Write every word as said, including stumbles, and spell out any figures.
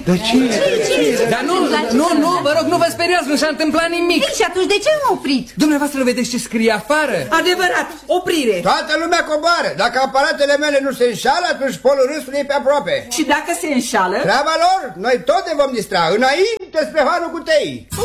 Dar ce? Dar nu, nu, nu, vă rog, nu vă speriați, nu s-a întâmplat nimic. Ei, și atunci de ce am oprit? Dumneavoastră vedeți ce scrie afară? Adevărat, oprire. Toată lumea coboară. Dacă aparatele mele nu se înșală, atunci polul râsului e pe aproape. Și dacă se înșală? Treaba lor, noi tot ne vom distra, înainte spre Hanul cu tei.